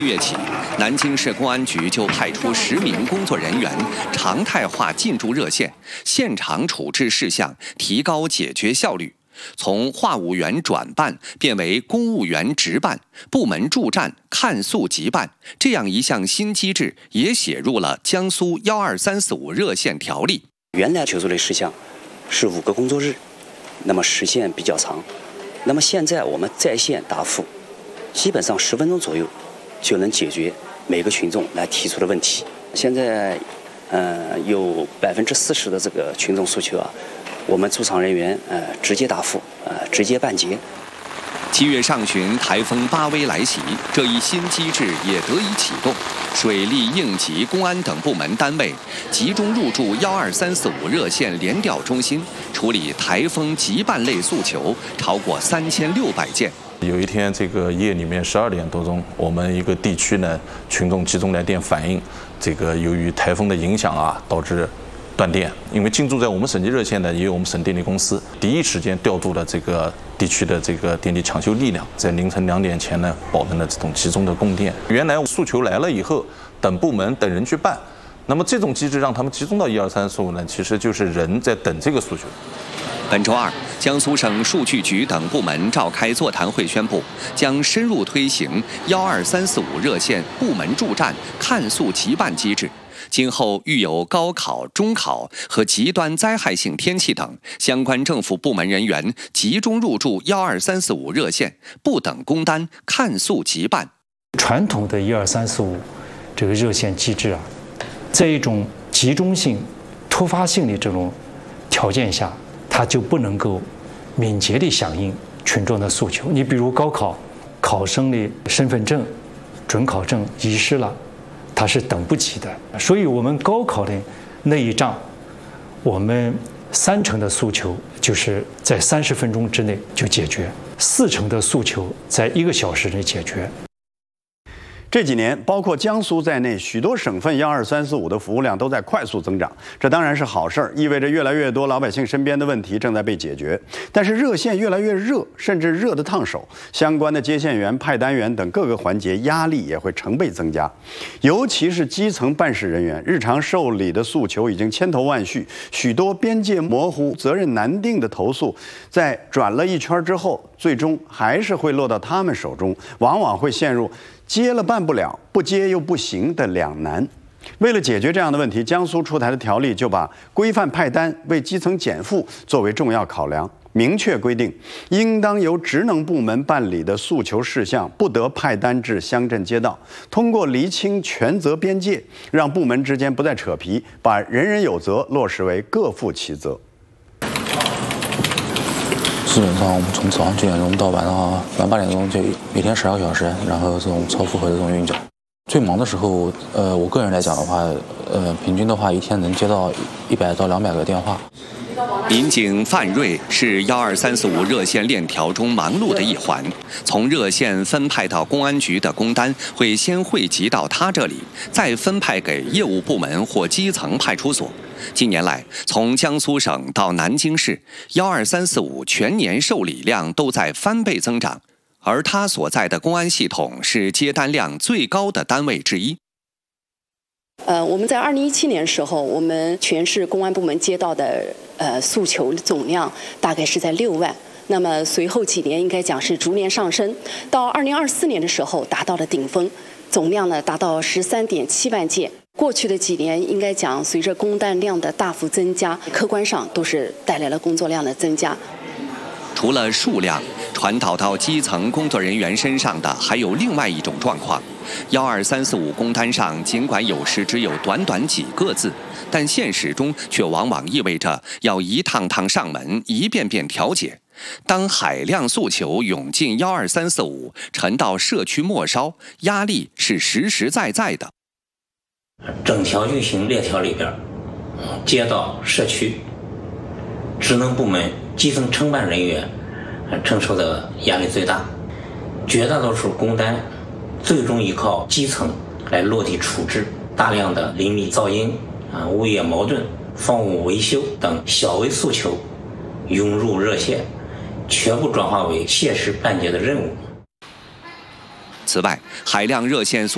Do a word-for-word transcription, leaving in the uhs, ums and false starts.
月起，南京市公安局就派出十名工作人员常态化进驻热线，现场处置事项，提高解决效率。从话务员转办变为公务员直办，部门驻站看诉即办，这样一项新机制也写入了江苏幺二三四五热线条例。 原来求助类事项是五个工作日，那么时限比较长。那么现在我们在线答复，基本上十分钟左右就能解决每个群众来提出的问题。现在，呃，有百分之四十的这个群众诉求啊，我们驻场人员呃直接答复，呃直接办结。 七月上旬，台风巴威来袭，这一新机制也得以启动。水利、应急、公安等部门单位集中入驻幺二三四五热线联调中心，处理台风急办类诉求超过三千六百件。 有一天，这个夜里面十二点多钟，我们一个地区呢，群众集中来电反映，这个由于台风的影响啊，导致断电。因为进驻在我们省级热线呢，也有我们省电力公司，第一时间调度了这个地区的这个电力抢修力量，在凌晨两点前呢，保证了这种集中的供电。原来诉求来了以后，等部门等人去办，那么这种机制让他们集中到一二三四五呢，其实就是人在等这个诉求。 本周二，江苏省数据局等部门召开座谈会，宣布将深入推行幺二三四五热线部门驻站看诉即办机制。今后遇有高考、中考和极端灾害性天气等，相关政府部门人员集中入驻幺二三四五热线，不等工单，看诉即办。 传统的一二三四五这个热线机制啊，在一种集中性、突发性的这种条件下，它就不能够敏捷地响应群众的诉求。你比如高考，考生的身份证、准考证遗失了，它是等不及的。所以我们高考的那一仗，我们三成的诉求就是在三十分钟之内就解决，四成的诉求在一个小时内解决。 这几年，包括江苏在内，许多省份幺二三四五的服务量都在快速增长，这当然是好事儿，意味着越来越多老百姓身边的问题正在被解决。但是热线越来越热，甚至热得烫手，相关的接线员、派单员等各个环节压力也会成倍增加。尤其是基层办事人员，日常受理的诉求已经千头万绪，许多边界模糊、责任难定的投诉，在转了一圈之后，最终还是会落到他们手中，往往会陷入接了办不了，不接又不行的两难。为了解决这样的问题，江苏出台的条例就把规范派单、为基层减负作为重要考量，明确规定，应当由职能部门办理的诉求事项不得派单至乡镇街道。通过厘清权责边界，让部门之间不再扯皮，把人人有责落实为各负其责。 基本上我们从早上九点钟到晚上晚八点钟，就每天十二个小时，然后这种超负荷的这种运转。最忙的时候，呃，我个人来讲的话，呃，平均的话一天能接到一百到两百个电话。 民警范瑞是幺二三四五热线链条中忙碌的一环，从热线分派到公安局的工单会先汇集到他这里，再分派给业务部门或基层派出所。近年来，从江苏省到南京市，幺二三四五全年受理量都在翻倍增长，而他所在的公安系统是接单量最高的单位之一。 呃，我们在二零一七年时候，我们全市公安部门接到的呃诉求总量大概是在六万。那么随后几年应该讲是逐年上升，到二零二四年的时候达到了顶峰，总量呢达到十三点七万件。过去的几年应该讲，随着工单量的大幅增加，客观上都是带来了工作量的增加。 除了数量，传导到基层工作人员身上的还有另外一种状况。幺二三四五工单上尽管有时只有短短几个字，但现实中却往往意味着要一趟趟上门，一遍遍调解。当海量诉求涌进幺二三四五，沉到社区末梢，压力是实实在在的。 整条运行链条里边，街道、社区、职能部门、基层承办人员承受的压力最大。绝大多数工单最终依靠基层来落地处置，大量的邻里噪音、啊物业矛盾、房屋维修等小微诉求涌入热线，全部转化为切实办结的任务。 此外，海量热线诉